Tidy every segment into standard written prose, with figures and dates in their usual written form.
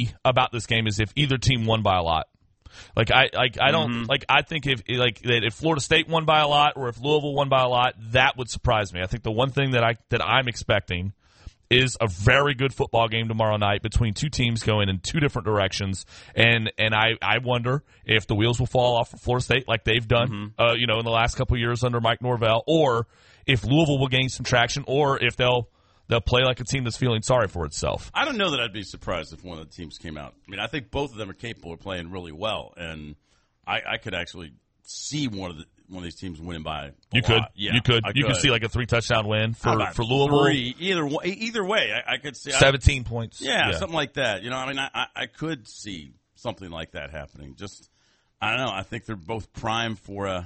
me about this game is if either team won by a lot. I don't I think if Florida State won by a lot or if Louisville won by a lot, that would surprise me. I think the one thing that I'm expecting is a very good football game tomorrow night between two teams going in two different directions, and I wonder if the wheels will fall off for Florida State like they've done in the last couple of years under Mike Norvell, or if Louisville will gain some traction, or if they'll play like a team that's feeling sorry for itself. I don't know that I'd be surprised if one of the teams came out. I mean, I think both of them are capable of playing really well, and I could actually see one of these teams winning by a lot. Yeah, you could. You could see like a 3-touchdown win for Louisville. 3, either way, I could see 17 points. Yeah, something like that. I could see something like that happening. Just, I don't know. I think they're both primed for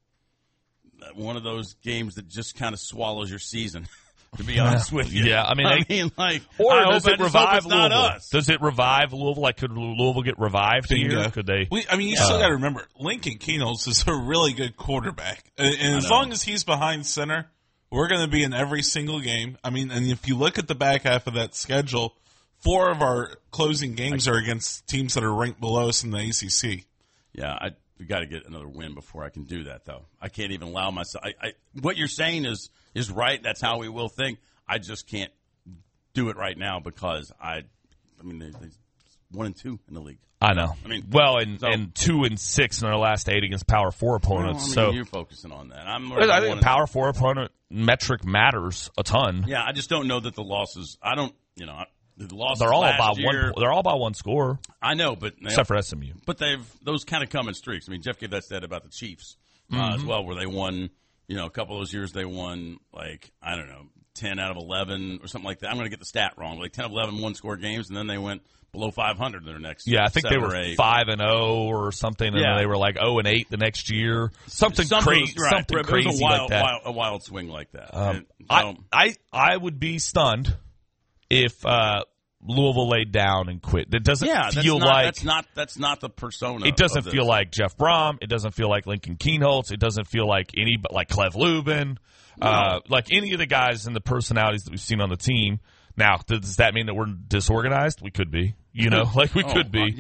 one of those games that just kind of swallows your season. To be honest with you. Yeah, or does it revive Louisville? Not us. Does it revive Louisville? Like, could Louisville get revived here? Could they? You still got to remember, Lincoln Keenholz is a really good quarterback. And as long as he's behind center, we're going to be in every single game. And if you look at the back half of that schedule, 4 of our closing games are against teams that are ranked below us in the ACC. Yeah, we got to get another win before I can do that, though. I can't even allow myself. What you're saying is right. That's how we will think. I just can't do it right now because they're 1-2 in the league. I know. And 2-6 in our last 8 against Power 4 opponents. So you're focusing on that. I think Power 4 opponent metric matters a ton. Yeah, I just don't know that the losses. I don't. The losses they're all last by year, one. They're all by one score. I know, but except for SMU. But those kind of come in streaks. Jeff gave that stat about the Chiefs as well, where they won. A couple of those years they won 10 out of 11 or something like that. I'm going to get the stat wrong, 10 of 11 one-score games, and then they went below 500 their next. Yeah, I think they were 5-0 or something, and then they were 0-8 the next year. Something crazy, right. Something crazy like that. A wild swing like that. I would be stunned if Louisville laid down and quit. It doesn't feel that's not the persona. It doesn't feel like Jeff Brom. It doesn't feel like Lincoln Keenholz. It doesn't feel like Clev Lubin, like any of the guys and the personalities that we've seen on the team. Now, does that mean that we're disorganized? We could be. We could be.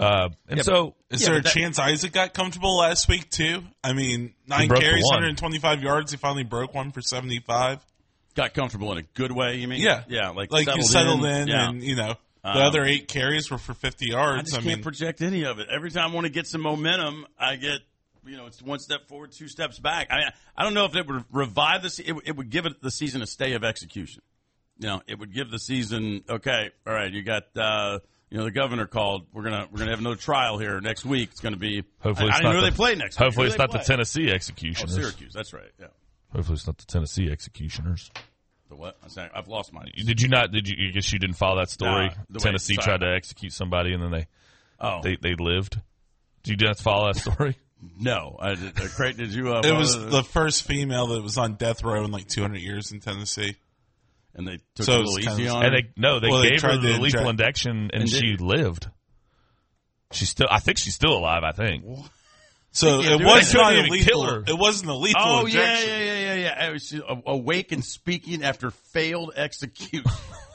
Is there a chance Isaac got comfortable last week too? 9 carries, 125 yards. He finally broke one for 75. Got comfortable in a good way, you mean? Yeah. Yeah, you settled in and, the other 8 carries were for 50 yards. I can't project any of it. Every time I want to get some momentum, I get, it's 1 step forward, 2 steps back. I don't know if it would revive this. It would give the season a stay of execution. It would give the season, okay, all right, you got, the governor called. We're gonna have another trial here next week. It's going to be, hopefully I don't know who they play next week. Hopefully it's not the Tennessee Executioners. Oh, Syracuse, that's right, yeah. Hopefully it's not the Tennessee Executioners. The what? I've lost mine. Did you not? I guess you didn't follow that story. Tennessee tried to execute somebody and then they lived. Did you not follow that story? No. Creighton, did you? It was the first female that was on death row in 200 years in Tennessee. And they took it a little easy on her? And they gave her the lethal injection and she lived. I think she's still alive, I think. So it was not a lethal. It wasn't a lethal injection. Yeah. It was awake and speaking after failed execution.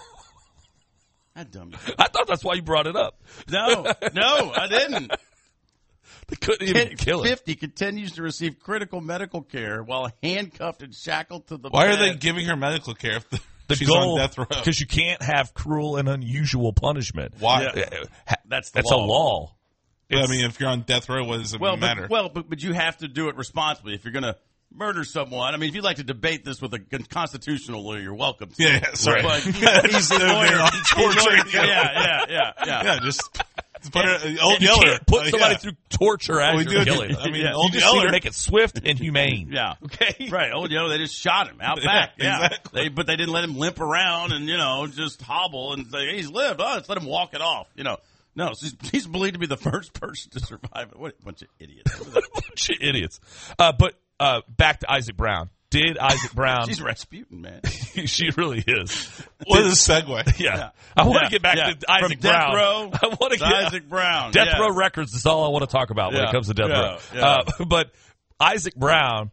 That dummy. I thought that's why you brought it up. No, I didn't. They couldn't even kill her. 50 continues to receive critical medical care while handcuffed and shackled to the Why bed. are they giving her medical care if she's goal, on death row? Because you can't have cruel and unusual punishment. Why? Yeah. That's a law. If you're on death row, what does it matter? But you have to do it responsibly. If you're going to murder someone, if you'd like to debate this with a constitutional lawyer, you're welcome to. Yeah, sorry. But he's the lawyer. Yeah. Just put Old You Yeller. can't put somebody through torture as you're killing. Old you just Yeller. need to make it swift and humane. Yeah. Okay. Right. Old Yeller, they just shot him out back. Yeah. Exactly. But they didn't let him limp around and just hobble and say, hey, he's lived. Oh, let's let him walk it off. No, he's believed to be the first person to survive it. What a bunch of idiots. A bunch of idiots. But back to Isaac Brown. Did Isaac Brown... She's Rasputin, man. She really is. What a segue. Yeah. I want to get back to Isaac Brown. Death Row I want to get Isaac Brown. Death Row Records is all I want to talk about when it comes to Death Row. Yeah. But Isaac Brown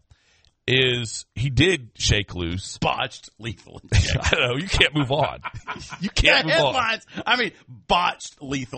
he did shake loose. Botched lethal injection. I don't know. You can't move on. You can't move headlines. on. Botched lethal